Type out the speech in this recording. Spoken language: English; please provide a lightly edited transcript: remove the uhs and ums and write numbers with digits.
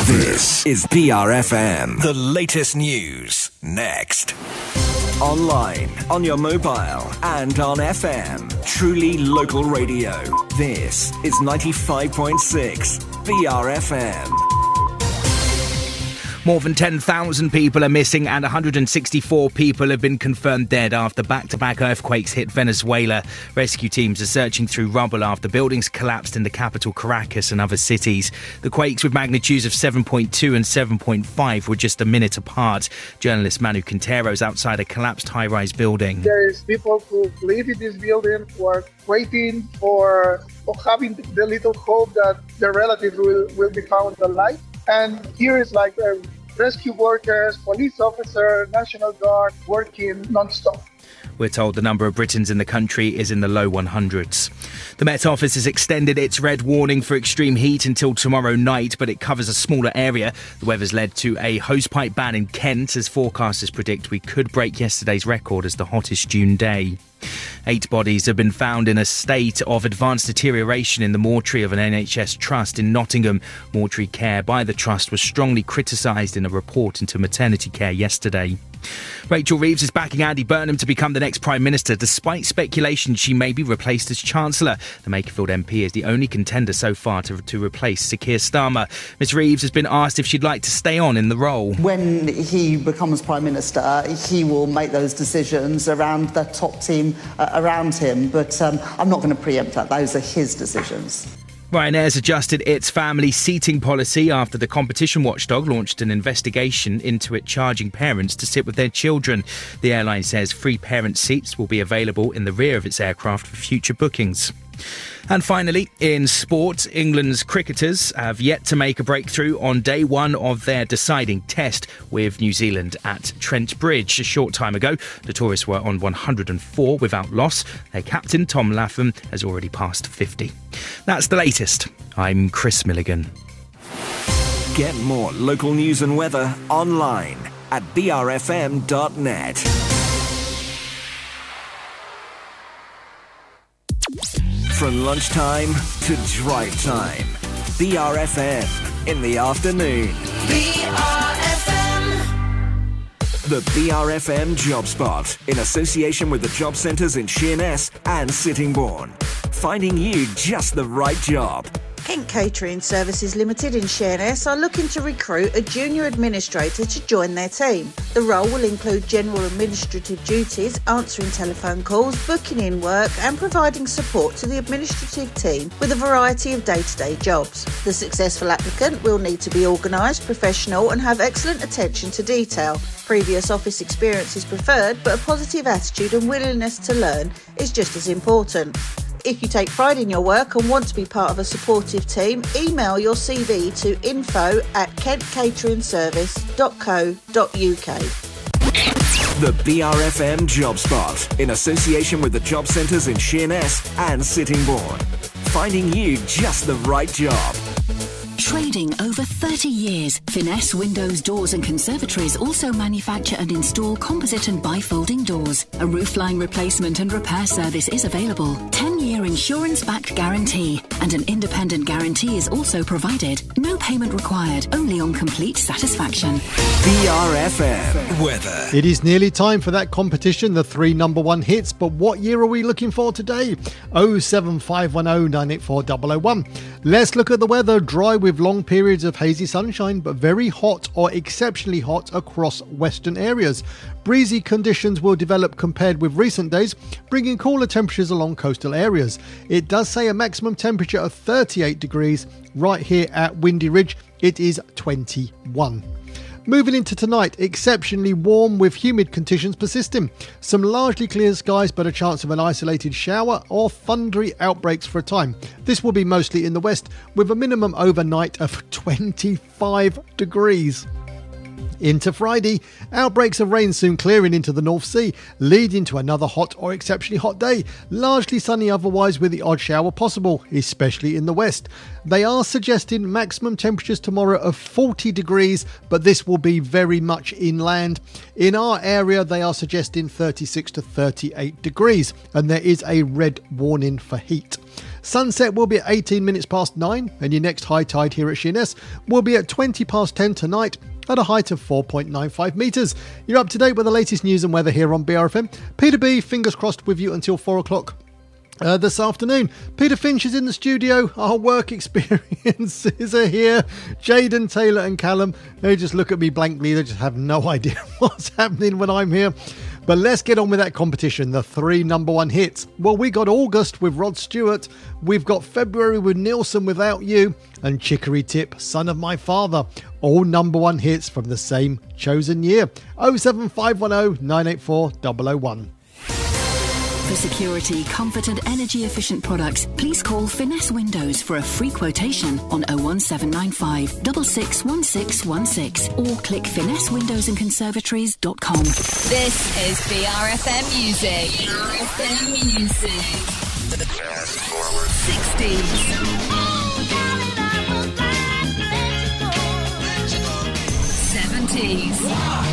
This is BRFM. The latest news next. Online, on your mobile, and on FM. Truly local radio. This is 95.6 BRFM. More than 10,000 people are missing and 164 people have been confirmed dead after back-to-back earthquakes hit Venezuela. Rescue teams are searching through rubble after buildings collapsed in the capital Caracas and other cities. The quakes with magnitudes of 7.2 and 7.5 were just a minute apart. Journalist Manu Quintero's outside a collapsed high-rise building. There's people who live in this building who are waiting for or having the little hope that their relatives will be found alive. And here is like rescue workers, police officers, National Guard working non-stop. We're told the number of Britons in the country is in the low 100s. The Met Office has extended its red warning for extreme heat until tomorrow night, but it covers a smaller area. The weather's led to a hosepipe ban in Kent, as forecasters predict we could break yesterday's record as the hottest June day. 8 bodies have been found in a state of advanced deterioration in the mortuary of an NHS trust in Nottingham. Mortuary care by the trust was strongly criticised in a report into maternity care yesterday. Rachel Reeves is backing Andy Burnham to become the next Prime Minister, despite speculation she may be replaced as Chancellor. The Makerfield MP is the only contender so far to replace Sir Keir Starmer. Ms Reeves has been asked if she'd like to stay on in the role. When he becomes Prime Minister, he will make those decisions around the top team around him, but I'm not going to preempt that. Those are his decisions. Ryanair's adjusted its family seating policy after the competition watchdog launched an investigation into it charging parents to sit with their children. The airline says free parent seats will be available in the rear of its aircraft for future bookings. And finally, in sport, England's cricketers have yet to make a breakthrough on day one of their deciding test with New Zealand at Trent Bridge. A short time ago, the tourists were on 104 without loss. Their captain, Tom Latham, has already passed 50. That's the latest. I'm Chris Milligan. Get more local news and weather online at brfm.net. From lunchtime to drive time. BRFM in the afternoon. BRFM. The BRFM Job Spot in association with the job centres in Sheerness and Sittingbourne. Finding you just the right job. Kent Catering Services Limited in Sheerness are looking to recruit a junior administrator to join their team. The role will include general administrative duties, answering telephone calls, booking in work and providing support to the administrative team with a variety of day-to-day jobs. The successful applicant will need to be organised, professional and have excellent attention to detail. Previous office experience is preferred, but a positive attitude and willingness to learn is just as important. If you take pride in your work and want to be part of a supportive team, email your CV to info@kentcateringservice.co.uk. The BRFM Job Spot in association with the job centres in Sheerness and Sittingbourne. Finding you just the right job. Trading over 30 years, Finesse Windows, Doors and Conservatories also manufacture and install composite and bifolding doors. A roofline replacement and repair service is available. 10-year insurance-backed guarantee and an independent guarantee is also provided. No payment required, only on complete satisfaction. BRFM weather. It is nearly time for that competition, the 3 number 1 hits, but what year are we looking for today? 07510 984 001. Let's look at the weather. Dry with long periods of hazy sunshine, but very hot or exceptionally hot across western areas. Breezy conditions will develop compared with recent days, bringing cooler temperatures along coastal areas. It does say a maximum temperature of 38 degrees. Right here at Windy Ridge, it is 21. Moving into tonight, exceptionally warm with humid conditions persisting. Some largely clear skies, but a chance of an isolated shower or thundery outbreaks for a time. This will be mostly in the west, with a minimum overnight of 25 degrees. Into Friday, outbreaks of rain soon clearing into the North Sea, leading to another hot or exceptionally hot day. Largely sunny otherwise, with the odd shower possible, especially in the west. They are suggesting maximum temperatures tomorrow of 40 degrees, but this will be very much inland. In our area, they are suggesting 36 to 38 degrees, and there is a red warning for heat. Sunset will be at 18 minutes past 9, and your next high tide here at Sheerness will be at 20 past 10 tonight at a height of 4.95 metres. You're up to date with the latest news and weather here on BRFM. Peter B, fingers crossed with you until 4 o'clock. This afternoon, Peter Finch is in the studio. Our work experiences are here. Jaden, Taylor and Callum, they just look at me blankly. They just have no idea what's happening when I'm here. But let's get on with that competition, the 3 number 1 hits. Well, we got August with Rod Stewart. We've got February with Nilsson, Without You, and Chicory Tip, Son of My Father. All number 1 hits from the same chosen year. 07510 984 001. For security, comfort and energy-efficient products, please call Finesse Windows for a free quotation on 01795 661616 or click finessewindowsandconservatories.com. This is BRFM Music. BRFM Music. 60s. 70s.